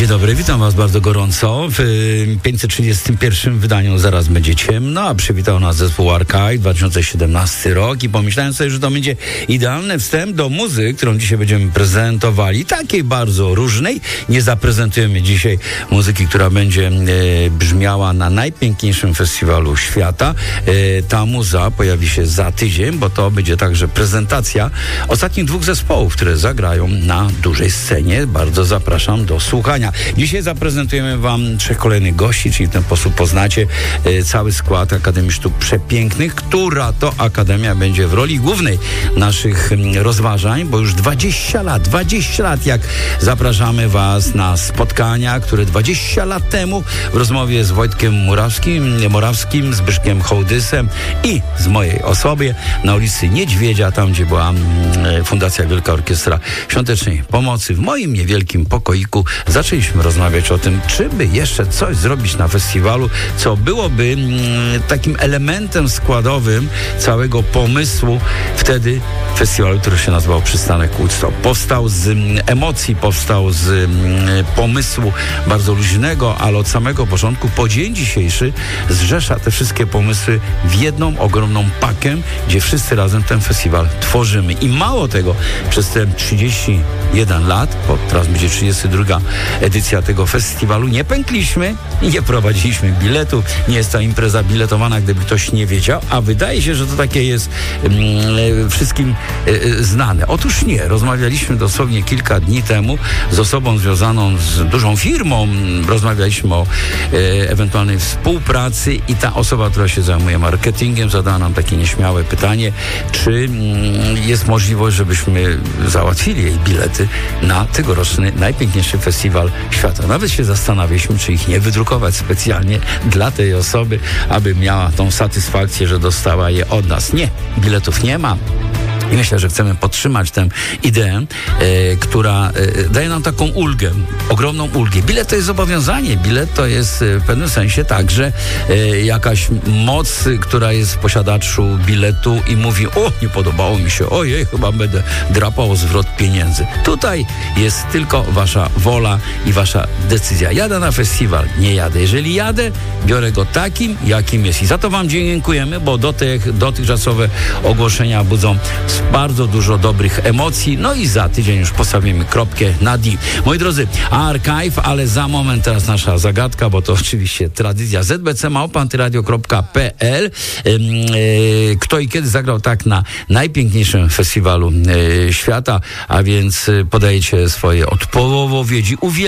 Dzień dobry, witam Was bardzo gorąco. W 531 wydaniu Zaraz będzie ciemno, a przywitał nas zespół Archive, 2017 rok i pomyślałem sobie, że to będzie idealny wstęp do muzyki, którą dzisiaj będziemy prezentowali, takiej bardzo różnej. Nie zaprezentujemy dzisiaj muzyki, która będzie brzmiała na najpiękniejszym festiwalu świata. Ta muza pojawi się za tydzień, bo to będzie także prezentacja ostatnich dwóch zespołów, które zagrają na dużej scenie. Bardzo zapraszam do słuchania. Dzisiaj zaprezentujemy Wam trzech kolejnych gości, czyli w ten sposób poznacie cały skład Akademii Sztuk Przepięknych, która to Akademia będzie w roli głównej naszych rozważań, bo już 20 lat jak zapraszamy Was na spotkania, które 20 lat temu w rozmowie z Wojtkiem Morawskim, Zbyszkiem Hołdysem i z mojej osobie na ulicy Niedźwiedzia, tam gdzie była Fundacja Wielka Orkiestra Świątecznej Pomocy, w moim niewielkim pokoiku zaczęliśmy rozmawiać o tym, czy by jeszcze coś zrobić na festiwalu, co byłoby takim elementem składowym całego pomysłu wtedy festiwalu, który się nazywał Przystanek Woodstock. Powstał z emocji, powstał z pomysłu bardzo luźnego, ale od samego początku po dzień dzisiejszy zrzesza te wszystkie pomysły w jedną ogromną pakę, gdzie wszyscy razem ten festiwal tworzymy. I mało tego, przez te 31 lat, bo teraz będzie 32 edycja tego festiwalu, nie pękliśmy i nie prowadziliśmy biletu. Nie jest to impreza biletowana, gdyby ktoś nie wiedział, a wydaje się, że to takie jest wszystkim znane. Otóż nie. Rozmawialiśmy dosłownie kilka dni temu z osobą związaną z dużą firmą. Rozmawialiśmy o ewentualnej współpracy i ta osoba, która się zajmuje marketingiem, zadała nam takie nieśmiałe pytanie, czy jest możliwość, żebyśmy załatwili jej bilety na tegoroczny najpiękniejszy festiwal świata. Nawet się zastanawialiśmy, czy ich nie wydrukować specjalnie dla tej osoby, aby miała tą satysfakcję, że dostała je od nas. Nie, biletów nie ma. I myślę, że chcemy podtrzymać tę ideę, która daje nam taką ulgę, ogromną ulgę. Bilet to jest zobowiązanie. Bilet to jest w pewnym sensie także jakaś moc, która jest w posiadaczu biletu i mówi: o, nie podobało mi się, ojej, chyba będę drapał o zwrot pieniędzy. Tutaj jest tylko wasza wola i wasza decyzja. Jadę na festiwal, nie jadę. Jeżeli jadę, biorę go takim, jakim jest. I za to Wam dziękujemy, bo dotychczasowe ogłoszenia budzą bardzo dużo dobrych emocji. No i za tydzień już postawimy kropkę na D. Moi drodzy, Archive, ale za moment teraz nasza zagadka, bo to oczywiście tradycja. zbc@antyradio.pl. Kto i kiedy zagrał tak na najpiękniejszym festiwalu świata, a więc podajecie swoje odpowiedzi.